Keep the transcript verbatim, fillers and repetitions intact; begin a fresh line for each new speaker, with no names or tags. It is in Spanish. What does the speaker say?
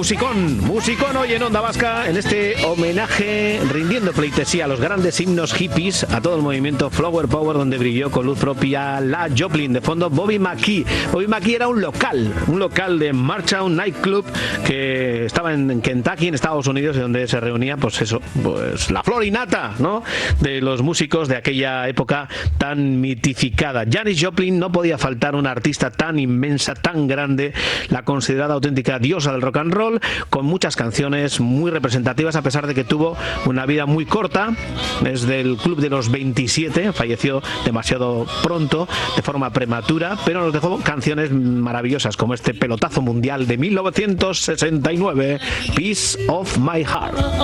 musicón, musicón hoy en Onda Vasca, en este homenaje rindiendo pleitesía a los grandes himnos hippies, a todo el movimiento Flower Power, donde brilló con luz propia la Joplin. De fondo, Bobby McGee. Bobby McGee era un local, un local de Marchtown Nightclub que estaba en Kentucky, en Estados Unidos, y donde se reunía, pues eso, pues la flor y nata, ¿no?, de los músicos de aquella época tan mitificada. Janis Joplin, no podía faltar una artista tan inmensa, tan grande, la considerada auténtica diosa del rock and roll, con muchas canciones muy representativas, a pesar de que tuvo una vida muy corta. Es del club de los veintisiete, falleció demasiado pronto, de forma prematura, pero nos dejó canciones maravillosas como este pelotazo mundial de mil novecientos sesenta y nueve, Piece of My Heart.